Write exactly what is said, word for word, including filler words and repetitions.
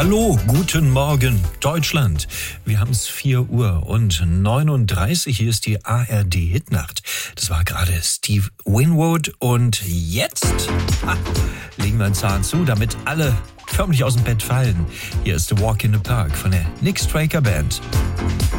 Hallo, guten Morgen, Deutschland. Wir haben es vier Uhr und neununddreißig. Hier ist die A R D-Hitnacht. Das war gerade Steve Winwood und jetzt ha, legen wir einen Zahn zu, damit alle förmlich aus dem Bett fallen. Hier ist The Walk in the Park von der Nick Straker Band.